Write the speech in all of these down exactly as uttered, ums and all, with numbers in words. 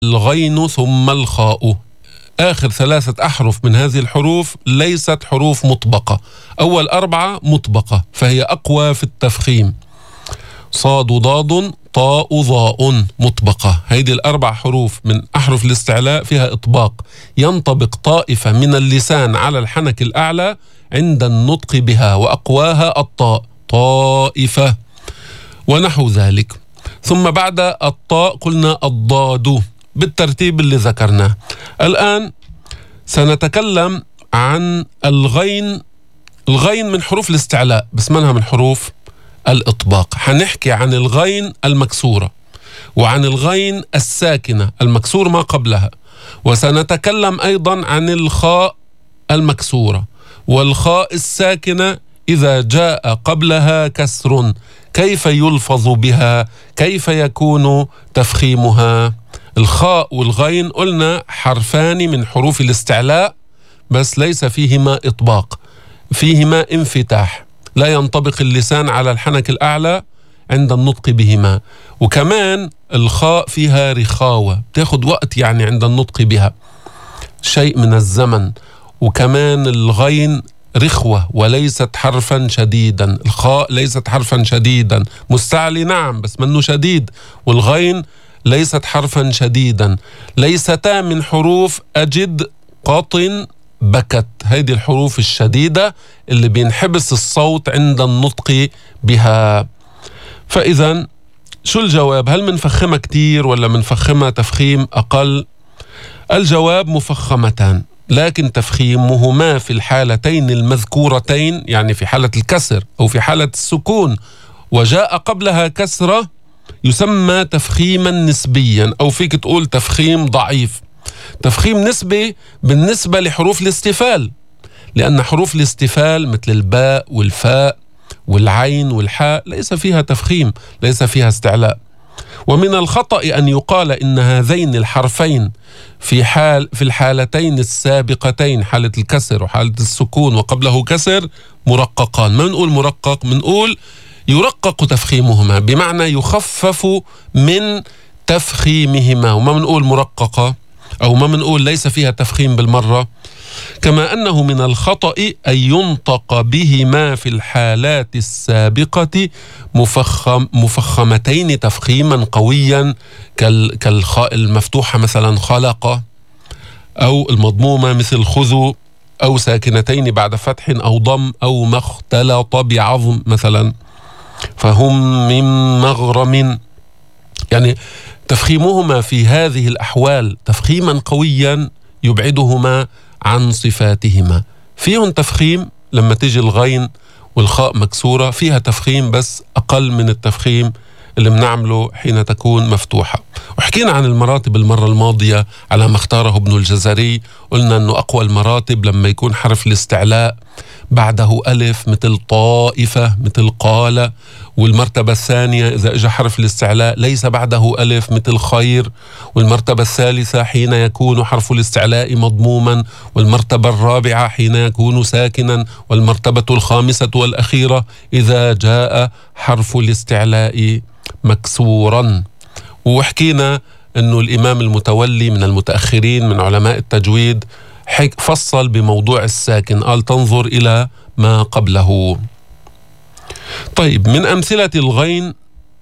الغين ثم الخاء. آخر ثلاثة أحرف من هذه الحروف ليست حروف مطبقة، أول أربعة مطبقة فهي أقوى في التفخيم. صاد ضاد طاء ظاء مطبقة، هذه الأربع حروف من أحرف الاستعلاء فيها إطباق، ينطبق طائفة من اللسان على الحنك الأعلى عند النطق بها، وأقواها الطاء طائفة ونحو ذلك. ثم بعد الطاء قلنا الضاد بالترتيب اللي ذكرناه. الآن سنتكلم عن الغين. الغين من حروف الاستعلاء بس منها من حروف الإطباق. حنحكي عن الغين المكسورة وعن الغين الساكنة المكسور ما قبلها، وسنتكلم أيضا عن الخاء المكسورة والخاء الساكنة إذا جاء قبلها كسر، كيف يلفظ بها، كيف يكون تفخيمها. الخاء والغين قلنا حرفان من حروف الاستعلاء بس ليس فيهما إطباق، فيهما انفتاح، لا ينطبق اللسان على الحنك الأعلى عند النطق بهما. وكمان الخاء فيها رخاوة، تاخد وقت يعني عند النطق بها شيء من الزمن. وكمان الغين رخوة وليست حرفا شديدا، الخاء ليست حرفا شديدا، مستعلي نعم بس منه شديد، والغين ليست حرفا شديدا. ليستا من حروف أجد قط بكت، هذه الحروف الشديدة اللي بينحبس الصوت عند النطق بها. فإذا شو الجواب؟ هل منفخمة كتير ولا منفخمة تفخيم أقل؟ الجواب مفخمتان، لكن تفخيمهما في الحالتين المذكورتين، يعني في حالة الكسر أو في حالة السكون وجاء قبلها كسرة، يسمى تفخيما نسبيا، أو فيك تقول تفخيم ضعيف. تفخيم نسبي بالنسبة لحروف الاستفال، لأن حروف الاستفال مثل الباء والفاء والعين والحاء ليس فيها تفخيم، ليس فيها استعلاء. ومن الخطأ أن يقال إن هذين الحرفين في حال في الحالتين السابقتين، حالة الكسر وحالة السكون وقبله كسر، مرققان. ما نقول مرقق، منقول يرقق تفخيمهما، بمعنى يخفف من تفخيمهما، وما منقول مرققة أو ما منقول ليس فيها تفخيم بالمرة. كما أنه من الخطأ أن ينطق بهما في الحالات السابقة مفخم مفخمتين تفخيما قويا كالخاء المفتوحة مثلا خلق، أو المضمومة مثل خذوا، أو ساكنتين بعد فتح أو ضم، أو ما اختلط بعظم مثلا، فهم من مغرم. يعني تفخيمهما في هذه الأحوال تفخيما قويا يبعدهما عن صفاتهما. فيهم تفخيم لما تيجي الغين والخاء مكسورة، فيها تفخيم بس أقل من التفخيم اللي بنعمله حين تكون مفتوحة. وحكينا عن المراتب المرة الماضية على ما اختاره ابن الجزري، قلنا أنه أقوى المراتب لما يكون حرف الاستعلاء بعده ألف مثل طائفة مثل قال، والمرتبة الثانية إذا إجا حرف الاستعلاء ليس بعده ألف مثل خير، والمرتبة الثالثة حين يكون حرف الاستعلاء مضموما، والمرتبة الرابعة حين يكون ساكنا، والمرتبة الخامسة والأخيرة إذا جاء حرف الاستعلاء مكسورا. وحكينا أنه الإمام المتولي من المتأخرين من علماء التجويد فصل بموضوع الساكن، قال تنظر إلى ما قبله. طيب، من أمثلة الغين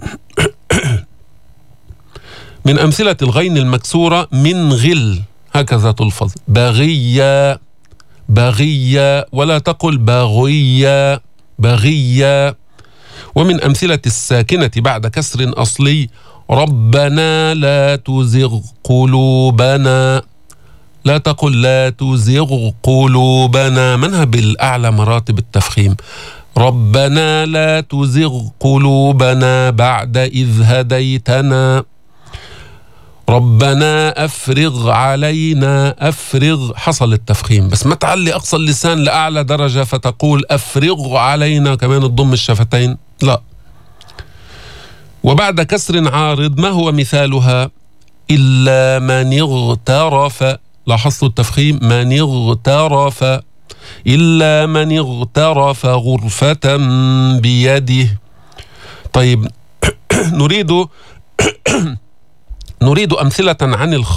من أمثلة الغين المكسورة من غل، هكذا تلفظ، باغية باغية، ولا تقل باغية باغية. ومن أمثلة الساكنة بعد كسر أصلي ربنا لا تزغ قلوبنا، لا تقل لا تزغ قلوبنا، منها بالأعلى مراتب التفخيم. ربنا لا تزغ قلوبنا بعد إذ هديتنا، ربنا أفرغ علينا، أفرغ حصل التفخيم بس ما تعلي أقصى اللسان لأعلى درجة فتقول أفرغ علينا كمان تضم الشفتين، لا. وبعد كسر عارض ما هو مثالها؟ إلا من اغترف، لاحظتوا التفخيم، من اغترف، إلا من اغترف غرفة بيده. طيب نريد نريد أمثلة عن الخاء